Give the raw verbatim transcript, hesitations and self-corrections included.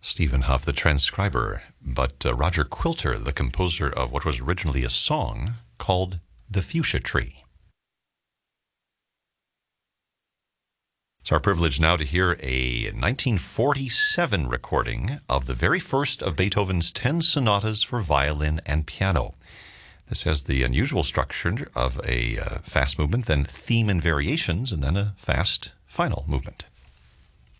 Stephen Huff, the transcriber, but uh, Roger Quilter, the composer of what was originally a song called The Fuchsia Tree. It's our privilege now to hear a nineteen forty-seven recording of the very first of Beethoven's ten sonatas for violin and piano. This has the unusual structure of a uh, fast movement, then theme and variations, and then a fast final movement.